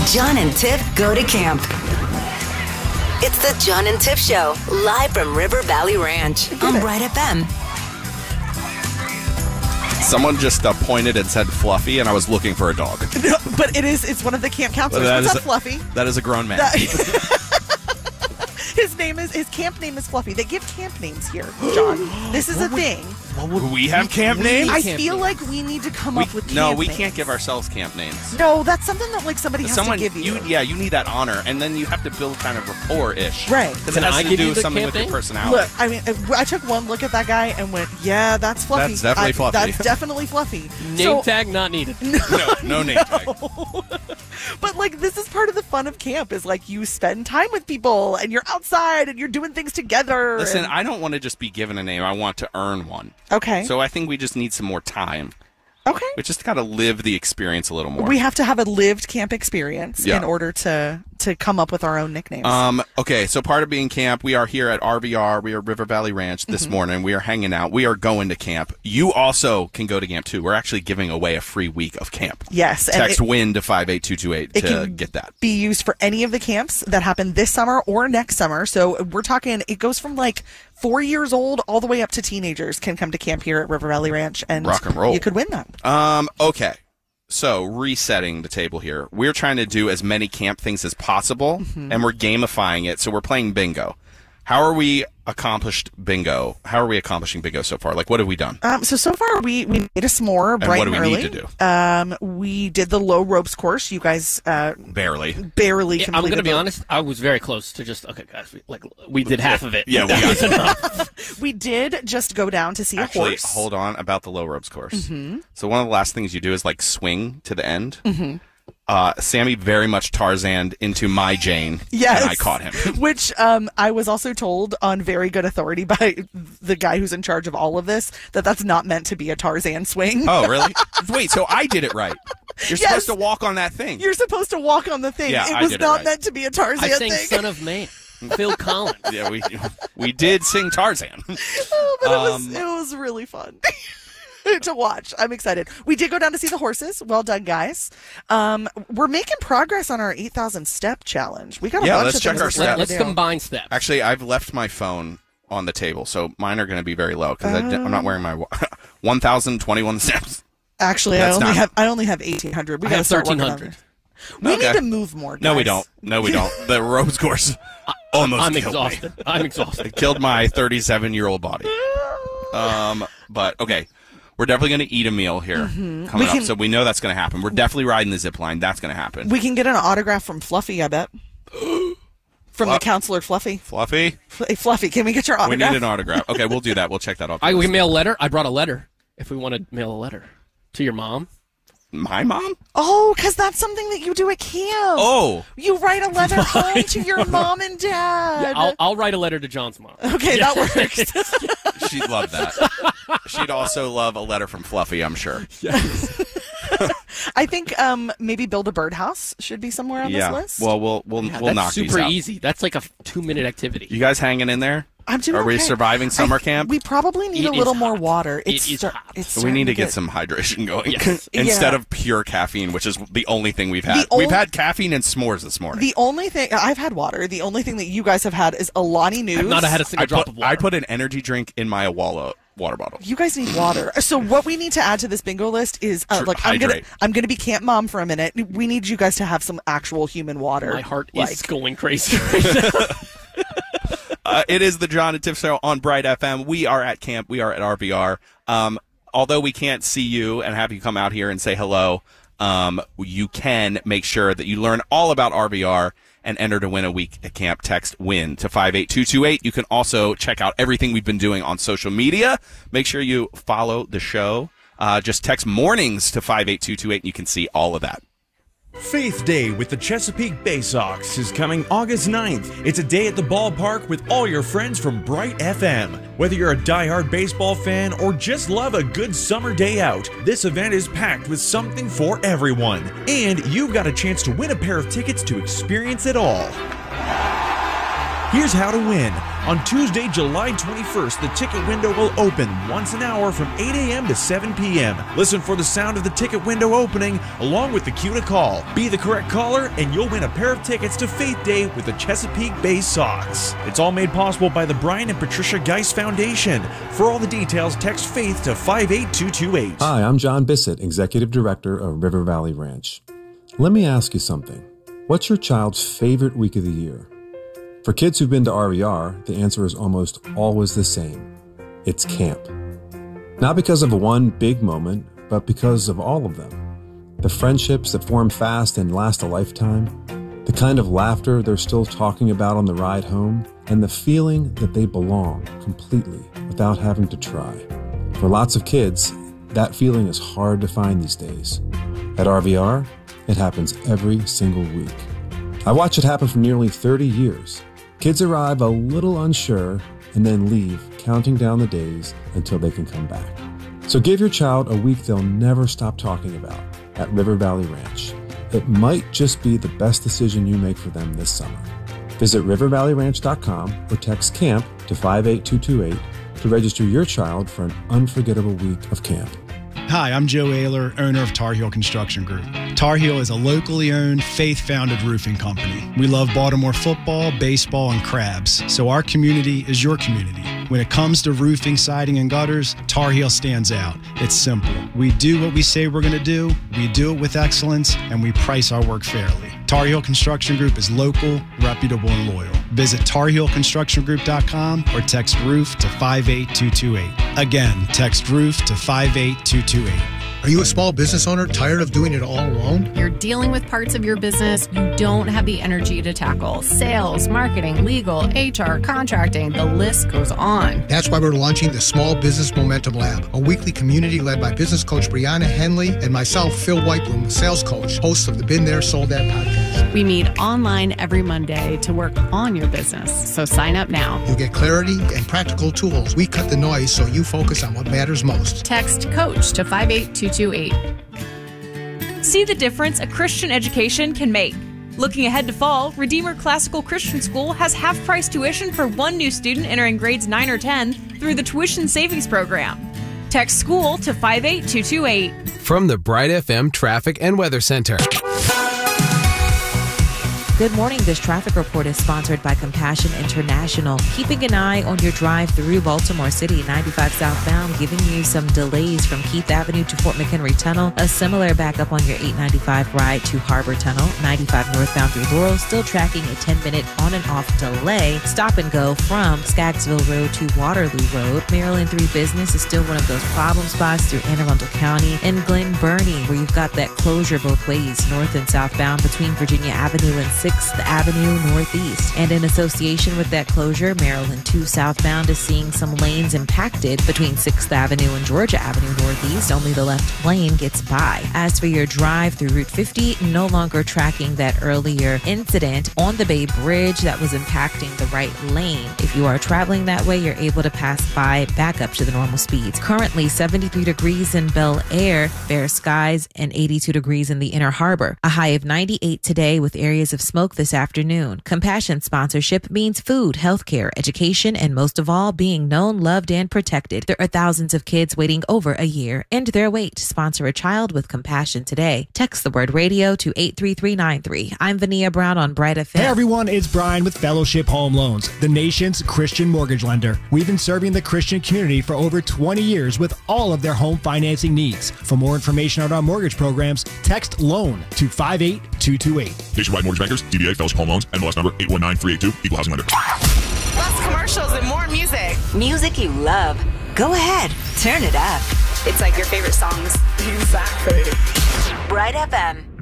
John and Tiff go to camp. It's the John and Tiff Show, live from River Valley Ranch on Bright FM. Someone just pointed and said Fluffy, and I was looking for a dog. No, but it's one of the camp counselors. What's up, Fluffy? That is a grown man. His camp name is Fluffy. They give camp names here, John. This is a thing. We have camp names? I feel like we need to come up with camp No, we names. can't give ourselves camp names. No, that's something that somebody has to give you. You need that honor, and then you have to build kind of rapport-ish. Right. Because it has to do something with your personality. Look, I mean, I took one look at that guy and went, yeah, that's Fluffy. That's definitely Fluffy. That's definitely Fluffy. Name tag not needed. No name tag. But this is part of the fun of camp is you spend time with people and you're outside and you're doing things together. Listen, I don't want to just be given a name. I want to earn one. Okay. So I think we just need some more time. Okay. We just got to live the experience a little more. We have to have a lived camp experience in order to come up with our own nicknames. Okay, so part of being camp, we are here at RVR. We are River Valley Ranch this morning. We are hanging out. We are going to camp. You also can go to camp, too. We're actually giving away a free week of camp. Yes. Text WIN to 58228 to get that. Be used for any of the camps that happen this summer or next summer. So we're talking, it goes from 4 years old all the way up to teenagers can come to camp here at River Valley Ranch. And rock and roll. You could win that. Okay. So, resetting the table here. We're trying to do as many camp things as possible, and we're gamifying it, so we're playing bingo. How are we accomplishing bingo so far? What have we done? So far, we made a s'more bright and early. What do we need to do? We did the low ropes course. You guys barely completed. I'm going to be honest. I was very close to just, okay, guys, we did half of it. Yeah, we got enough. We did just go down to see a horse. Actually, hold on about the low ropes course. So one of the last things you do is swing to the end. Sammy very much Tarzaned into my Jane, yes, and I caught him. Which I was also told on very good authority by the guy who's in charge of all of this that that's not meant to be a Tarzan swing. Oh, really? Wait, so I did it right. You're supposed to walk on that thing. You're supposed to walk on the thing. Yeah, it was not meant to be a Tarzan thing. I sang thing. Son of Man. Phil Collins. Yeah, we did sing Tarzan. Oh, but it was really fun. To watch. I'm excited. We did go down to see the horses. Well done, guys. We're making progress on our 8,000 step challenge. We got a bunch let's of check things our steps. Let's combine steps. Actually, I've left my phone on the table, so mine are going to be very low because I'm not wearing my 1,021 steps. Actually, I only have 1,800. We got to start 1,300. We need to move more, guys. No, we don't. The ropes course almost killed me. I'm exhausted. It killed my 37-year-old body. But okay. We're definitely going to eat a meal here coming up, so we know that's going to happen. We're definitely riding the zip line. That's going to happen. We can get an autograph from Fluffy, I bet. From the counselor, Fluffy. Fluffy? Hey, Fluffy, can we get your autograph? We need an autograph. Okay, we'll do that. We'll check that out. We can mail a letter. I brought a letter if we want to mail a letter to your mom. My mom? Oh, because that's something that you do at camp. Oh. You write a letter home to your mom and dad. Yeah, I'll write a letter to John's mom. Okay, that works. She'd love that. She'd also love a letter from Fluffy, I'm sure. Yes. I think maybe build a birdhouse should be somewhere on this list. Well, we'll knock these out. That's super easy. That's like a 2-minute activity. You guys hanging in there? I'm doing Are we okay. surviving summer camp? We probably need a little more water. It is hot. We need to get some hydration going yes. instead of pure caffeine, which is the only thing we've had. We've had caffeine and s'mores this morning. The only thing I've had water. The only thing that you guys have had is Alani News. I've not had a single drop of water. I put an energy drink in my Awala water bottle. You guys need water. So what we need to add to this bingo list is I'm gonna be camp mom for a minute. We need you guys to have some actual human water. My heart is going crazy right now. It is the John and Tiff Show on Bright FM. We are at camp. We are at RVR. Although we can't see you and have you come out here and say hello, you can make sure that you learn all about RVR and enter to win a week at camp. Text WIN to 58228. You can also check out everything we've been doing on social media. Make sure you follow the show. Just text mornings to 58228 and you can see all of that. Faith Day with the Chesapeake Bay Sox is coming August 9th. It's a day at the ballpark with all your friends from Bright FM. Whether you're a diehard baseball fan or just love a good summer day out, this event is packed with something for everyone. And you've got a chance to win a pair of tickets to experience it all. Here's how to win. On Tuesday, July 21st, the ticket window will open once an hour from 8 a.m. to 7 p.m. Listen for the sound of the ticket window opening along with the cue to call. Be the correct caller and you'll win a pair of tickets to Faith Day with the Chesapeake Bay Sox. It's all made possible by the Brian and Patricia Geis Foundation. For all the details, text FAITH to 58228. Hi, I'm John Bissett, Executive Director of River Valley Ranch. Let me ask you something. What's your child's favorite week of the year? For kids who've been to RVR, the answer is almost always the same. It's camp. Not because of one big moment, but because of all of them. The friendships that form fast and last a lifetime, the kind of laughter they're still talking about on the ride home, and the feeling that they belong completely without having to try. For lots of kids, that feeling is hard to find these days. At RVR, it happens every single week. I watch it happen for nearly 30 years. Kids arrive a little unsure and then leave, counting down the days until they can come back. So give your child a week they'll never stop talking about at River Valley Ranch. It might just be the best decision you make for them this summer. Visit rivervalleyranch.com or text CAMP to 58228 to register your child for an unforgettable week of camp. Hi, I'm Joe Ayler, owner of Tar Heel Construction Group. Tar Heel is a locally owned, faith-founded roofing company. We love Baltimore football, baseball, and crabs, so our community is your community. When it comes to roofing, siding, and gutters, Tar Heel stands out. It's simple. We do what we say we're going to do, we do it with excellence, and we price our work fairly. Tar Heel Construction Group is local, reputable, and loyal. Visit tarheelconstructiongroup.com or text ROOF to 58228. Again, text ROOF to 58228. Are you a small business owner tired of doing it all alone? You're dealing with parts of your business you don't have the energy to tackle. Sales, marketing, legal, HR, contracting, the list goes on. That's why we're launching the Small Business Momentum Lab, a weekly community led by business coach Brianna Henley and myself, Phil Whitebloom, sales coach, host of the Been There, Sold That podcast. We meet online every Monday to work on your business, so sign up now. You'll get clarity and practical tools. We cut the noise so you focus on what matters most. Text COACH to 58228. See the difference a Christian education can make. Looking ahead to fall, Redeemer Classical Christian School has half-price tuition for one new student entering grades 9 or 10 through the Tuition Savings Program. Text SCHOOL to 58228. From the Bright FM Traffic and Weather Center. Good morning. This traffic report is sponsored by Compassion International. Keeping an eye on your drive through Baltimore City, 95 southbound, giving you some delays from Keith Avenue to Fort McHenry Tunnel. A similar backup on your 895 ride to Harbor Tunnel. 95 northbound through Laurel, still tracking a 10-minute on and off delay. Stop and go from Skaggsville Road to Waterloo Road. Maryland 3 Business is still one of those problem spots through Anne Arundel County. And Glen Burnie, where you've got that closure both ways, north and southbound between Virginia Avenue and 6th Avenue Northeast. And in association with that closure, Maryland 2 southbound is seeing some lanes impacted between 6th Avenue and Georgia Avenue Northeast. Only the left lane gets by. As for your drive through Route 50, no longer tracking that earlier incident on the Bay Bridge that was impacting the right lane. If you are traveling that way, you're able to pass by back up to the normal speeds. Currently 73 degrees in Bel Air, fair skies, and 82 degrees in the Inner Harbor. A high of 98 today with areas of smoke this afternoon. Compassion sponsorship means food, healthcare, education, and most of all, being known, loved, and protected. There are thousands of kids waiting over a year. End their wait. Sponsor a child with compassion today. Text the word radio to 83393. I'm Vania Brown on Bright FM. Hey everyone, it's Brian with Fellowship Home Loans, the nation's Christian mortgage lender. We've been serving the Christian community for over 20 years with all of their home financing needs. For more information on our mortgage programs, text LOAN to 58228. Nationwide Mortgage Bankers, DBA Fellowship Home Loans, NMLS number 819382, Equal Housing Lender. Less commercials and more music. Music you love. Go ahead, turn it up. It's like your favorite songs. Exactly. Bright FM.